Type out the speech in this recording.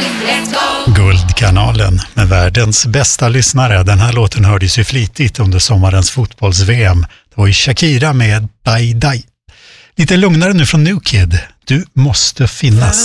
Let's go! Guldkanalen med världens bästa lyssnare. Den här låten hördes ju flitigt under sommarens fotbolls-VM. Det var ju Shakira med Bye Die. Lite lugnare nu från New Kid. Du måste finnas.